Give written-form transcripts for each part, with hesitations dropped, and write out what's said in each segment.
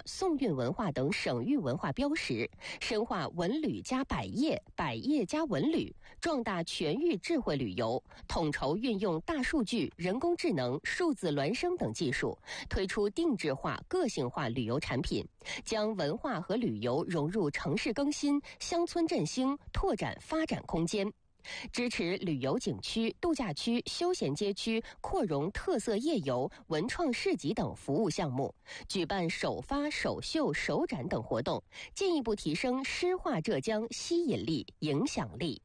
宋韵文化等省域文化标识，深化文旅加百业、百业加文旅，壮大全域智慧旅游，统筹运用大数据、人工智能、数字孪生等技术，推出定制化、个性化旅游产品，将文化和旅游融入城市更新、乡村振兴，拓展发展空间。支持旅游景区、度假区、休闲街区扩容特色夜游、文创市集等服务项目，举办首发、首秀、首展等活动，进一步提升诗画浙江吸引力、影响力。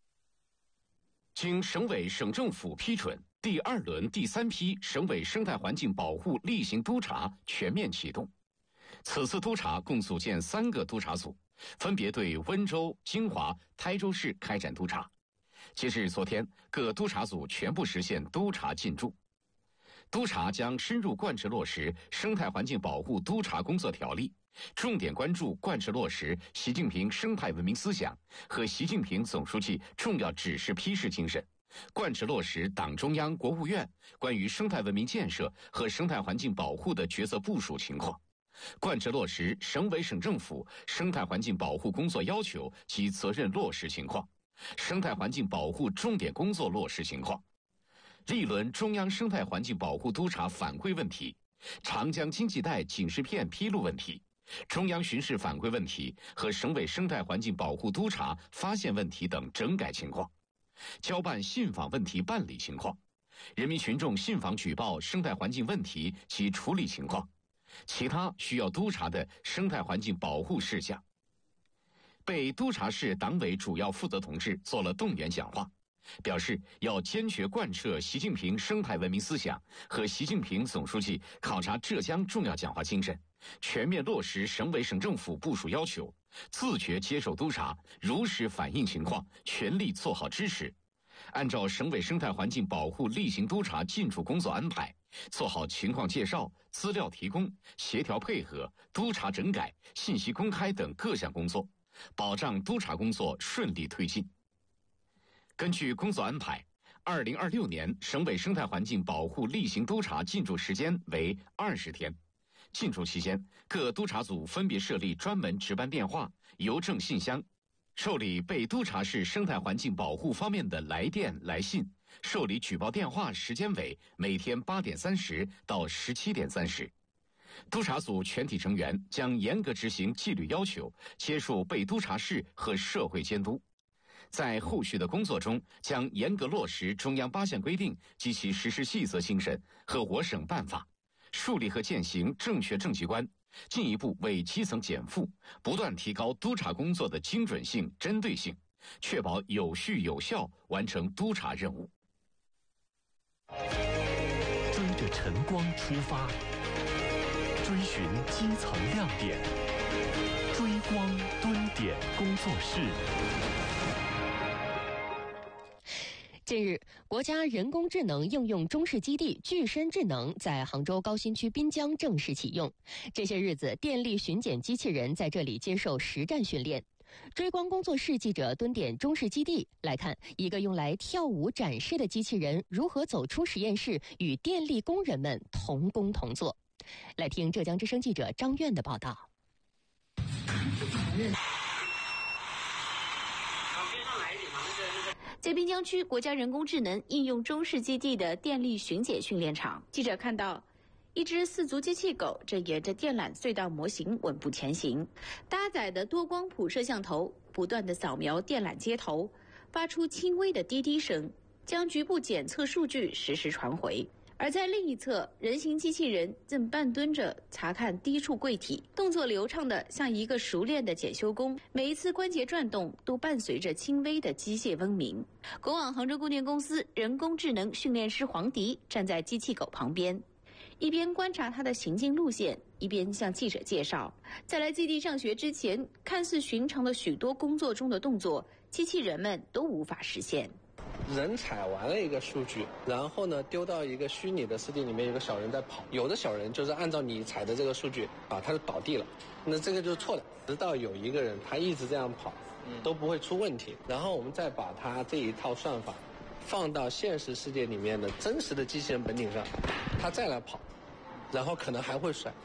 经省委省政府批准，第2轮第3批省委生态环境保护例行督查全面启动。此次督查共组建3个督查组，分别对温州、金华、台州市开展督查。截至昨天，各督查组全部实现督查进驻。督查将深入贯彻落实生态环境保护督查工作条例，重点关注贯彻落实习近平生态文明思想和习近平总书记重要指示批示精神，贯彻落实党中央、国务院关于生态文明建设和生态环境保护的决策部署情况，贯彻落实省委省政府生态环境保护工作要求及责任落实情况，生态环境保护重点工作落实情况。历轮中央生态环境保护督查反馈问题、长江经济带警示片披露问题、中央巡视反馈问题和省委生态环境保护督查发现问题等整改情况，交办信访问题办理情况，人民群众信访举报生态环境问题及处理情况，其他需要督查的生态环境保护事项。被督查市党委主要负责同志做了动员讲话，表示要坚决贯彻习近平生态文明思想和习近平总书记考察浙江重要讲话精神，全面落实省委省政府部署要求，自觉接受督查，如实反映情况，全力做好支持。按照省委生态环境保护例行督查进驻工作安排，做好情况介绍、资料提供、协调配合、督查整改、信息公开等各项工作，保障督查工作顺利推进。根据工作安排，2026年省委生态环境保护例行督查进驻时间为20天。进驻期间，各督查组分别设立专门值班电话、邮政信箱，受理被督查市生态环境保护方面的来电来信，受理举报电话时间为每天8点30到17点30。督查组全体成员将严格执行纪律要求，接受被督查市和社会监督。在后续的工作中，将严格落实中央8项规定及其实施细则精神和我省办法，树立和践行正确政绩观，进一步为基层减负，不断提高督查工作的精准性、针对性，确保有序有效完成督查任务。 追着晨光出发，追寻基层亮点，追光蹲点工作室。 近日，国家人工智能应用中试基地具身智能在杭州高新区滨江正式启用。这些日子，电力巡检机器人在这里接受实战训练。追光工作室记者蹲点中试基地，来看一个用来跳舞展示的机器人如何走出实验室，与电力工人们同工同作。来听浙江之声记者张苑的报道。 在滨江区国家人工智能应用中试基地的电力巡检训练场，记者看到一只4足机器狗正沿着电缆隧道模型稳步前行，搭载的多光谱摄像头不断地扫描电缆接头，发出轻微的滴滴声，将局部检测数据实时传回。而在另一侧，人形机器人正半蹲着查看低处柜体，动作流畅的像一个熟练的检修工，每一次关节转动都伴随着轻微的机械嗡鸣。国网杭州供电公司人工智能训练师黄迪站在机器狗旁边，一边观察它的行进路线，一边向记者介绍，在来基地上学之前，看似寻常的许多工作中的动作，机器人们都无法实现。 人采完了一个数据，然后呢丢到一个虚拟的4D里面，有个小人在跑，有的小人就是按照你采的这个数据啊，他就倒地了，那这个就是错的。直到有一个人他一直这样跑，都不会出问题。然后我们再把他这一套算法放到现实世界里面的真实的机器人本体上，他再来跑，然后可能还会甩，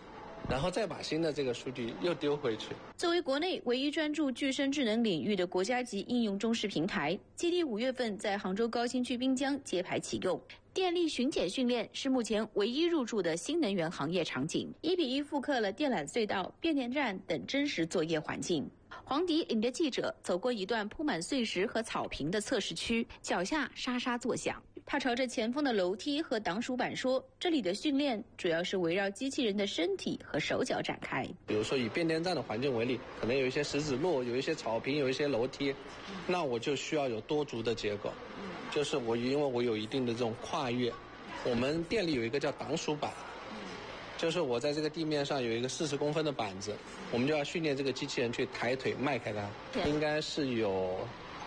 然后再把新的这个数据又丢回去。 作为国内唯一专注具身智能领域的国家级应用中试平台，基地5月份在杭州高新区滨江揭牌启用。电力巡检训练是目前唯一入驻的新能源行业场景，1比1复刻了电缆隧道、变电站等真实作业环境。黄迪领着记者走过一段铺满碎石和草坪的测试区，脚下沙沙作响。他朝着前方的楼梯和挡鼠板说：“这里的训练主要是围绕机器人的身体和手脚展开。 比如说以变电站的环境为例，可能有一些石子路，有一些草坪，有一些楼梯，那我就需要有多足的结构。就是因为我有一定的这种跨越，我们店里有一个叫挡鼠板，就是我在这个地面上有一个40公分的板子，我们就要训练这个机器人去抬腿迈开它。应该是有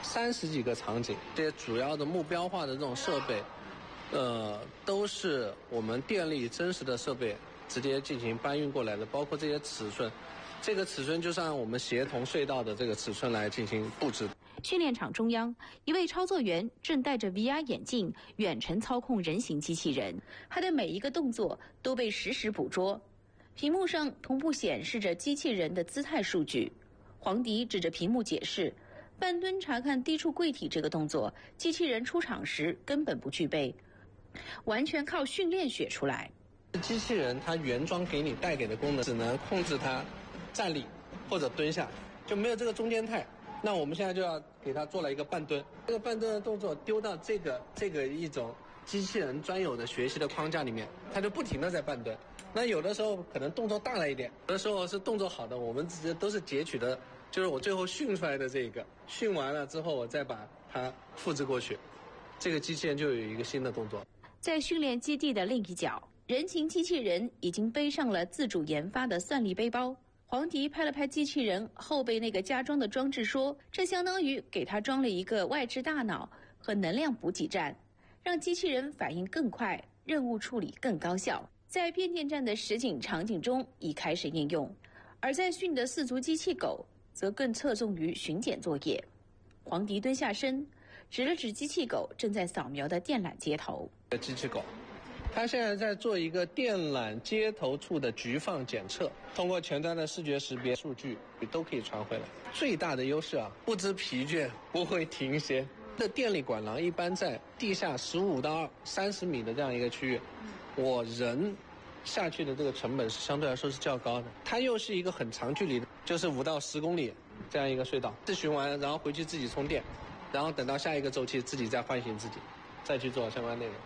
30几个场景，这些主要的目标化的这种设备，都是我们店里真实的设备直接进行搬运过来的，包括这些尺寸。这个尺寸就是按我们协同隧道的这个尺寸来进行布置。 训练场中央，一位操作员正戴着 VR 眼镜远程操控人形机器人，他的每一个动作都被实时捕捉。屏幕上同步显示着机器人的姿态数据。黄迪指着屏幕解释，半蹲查看低处柜体这个动作，机器人出厂时根本不具备，完全靠训练学出来。 机器人它原装给你带给的功能，只能控制它站立或者蹲下，就没有这个中间态。那我们现在就要给它做了一个半蹲，这个半蹲的动作丢到这个一种机器人专有的学习的框架里面，它就不停的在半蹲。那有的时候可能动作大了一点，有的时候是动作好的，我们直接都是截取的，就是我最后训出来的这个，训完了之后我再把它复制过去，这个机器人就有一个新的动作。 在训练基地的另一角，人形机器人已经背上了自主研发的算力背包。黄迪拍了拍机器人后背那个加装的装置，说：“这相当于给它装了一个外置大脑和能量补给站，让机器人反应更快，任务处理更高效。”在变电站的实景场景中已开始应用，而在训的4足机器狗则更侧重于巡检作业。黄迪蹲下身，指了指机器狗正在扫描的电缆接头。 机器狗它现在在做一个电缆接头处的局放检测，通过前端的视觉识别数据都可以传回来。最大的优势啊，不知疲倦，不会停歇。这电力管廊一般在地下15到30米的这样一个区域，我人下去的这个成本是相对来说是较高的。它又是一个很长距离的，就是5到10公里这样一个隧道，自巡完然后回去自己充电，然后等到下一个周期自己再唤醒自己，再去做相关内容。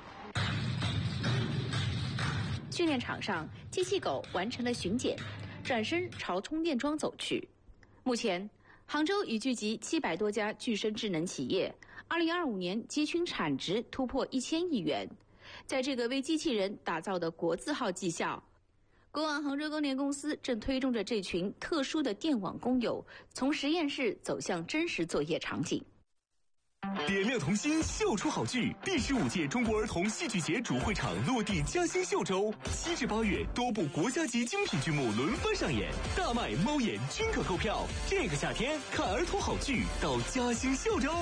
训练场上，机器狗完成了巡检，转身朝充电桩走去。目前，杭州已聚集700多家具身智能企业，2025年集群产值突破1000亿元。在这个为机器人打造的国字号技校，国网杭州供电公司正推动着这群特殊的电网工友从实验室走向真实作业场景。 点亮童心，秀出好剧。第15届中国儿童戏剧节主会场落地嘉兴秀州，7至8月多部国家级精品剧目轮番上演，大卖猫眼均可购票。这个夏天看儿童好剧到嘉兴秀州。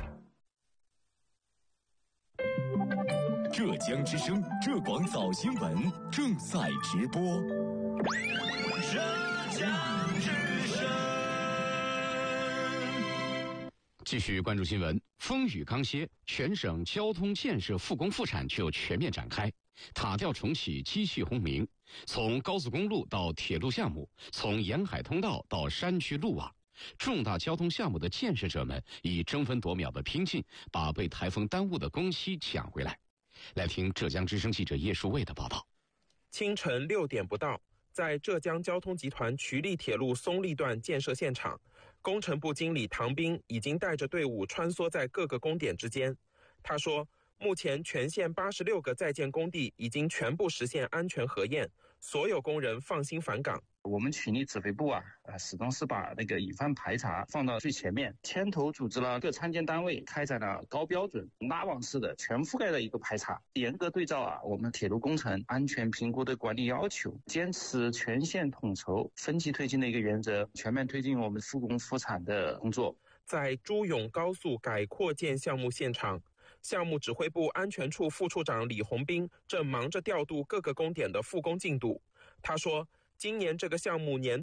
浙江之声浙广早新闻正在直播。浙江之声。 继续关注新闻，风雨刚歇，全省交通建设复工复产就全面展开，塔吊重启，继续轰鸣。从高速公路到铁路项目，从沿海通道到山区路网，重大交通项目的建设者们以争分夺秒的拼劲，把被台风耽误的工期抢回来。来听浙江之声记者叶树卫的报道。 清晨6点不到，在浙江交通集团衢荔铁路松荔段建设现场，工程部经理唐斌已经带着队伍穿梭在各个工点之间。他说，目前全县86个在建工地已经全部实现安全核验，所有工人放心返岗。 我们衢荔指挥部始终是把那个隐患排查放到最前面，牵头组织了各参建单位，开展了高标准拉网式的全覆盖的一个排查，严格对照我们铁路工程安全评估的管理要求，坚持全县统筹分级推进的一个原则，全面推进我们复工复产的工作。 在朱永高速改扩建项目现场，项目指挥部安全处副处长李红斌正忙着调度各个工点的复工进度。他说， 今年这个项目年